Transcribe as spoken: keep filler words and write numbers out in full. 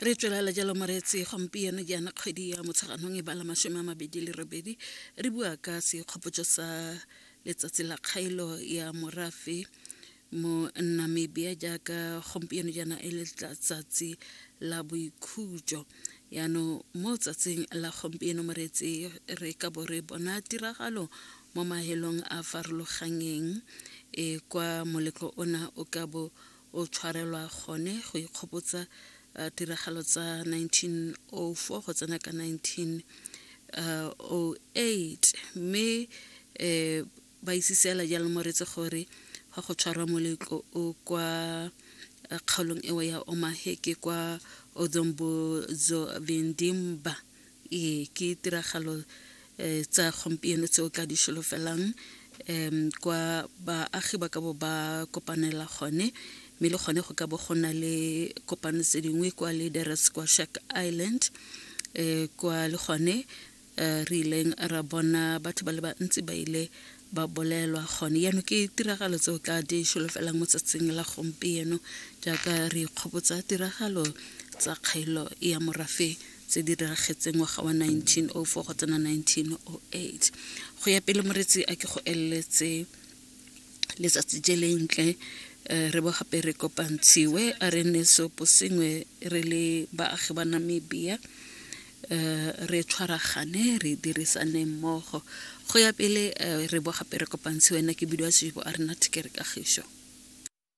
re tswela la jalo moretsi gompieno jana kgwedi ya motsheganong e bala masome a mabedi le robedi re bua ka sekgopotso sa letsatsi la kgailo ya morafe mo Namibia jaaka gompieno jana e le letsatsi la boikhutso yano mo tsatsing la gompieno moretsi re ka bo re bona tiragalo mo mahelong a farologaneng e kwa moleko ona o ka bo o tshwarelwa gone go ikgopotsa tiragalo tsa nineteen oh four go tsena ka nineteen oh eight me eh ba isisela jalo moretsi gore ga go tshwarwa moleko o kwa kgaolong ewa ya Omaheke kwa Odombo Vindimba e ke tiragalo tsa gompieno tseo ka di sholofelang em kwa baagi ba ka bo ba kopanela gone me le gone go ka bo gona le kopano tse dingwe kwa Leaders kwa Shark Island eh kwa le gone re ileng ra bona batho ba le bantsi ba ile ba bolelwa gone yano ke tiragalo tseo ka di sholofelang mo tsatsing la gompieno jaaka re ikgopotsa tiragalo tsa kgailo ya morafe tse di diragetseng ngwaga wa nineteen oh four go tsena nineteen oh eight go ya pele moretsi a ke go eletse letsatsi je lentle re bo gape re kopantshiwe a re ne so posengwe re le baagi ba Namibia re tshwaragane re dirisane mmogo go ya pele re bo gape re kopantshiwe nna ke bidwa se bo a rena tikere ka gisho